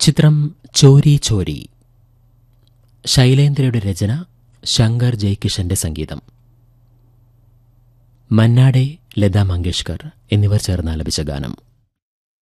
ചിത്രം ചോരി ചോരി. ശൈലേന്ദ്രയുടെ രചന, ശങ്കർ ജയ്കിഷന്റെ സംഗീതം. മന്നാടെ, ലതാ മങ്കേഷ്കർ എന്നിവർ ചേർന്ന് ആലപിച്ച ഗാനം.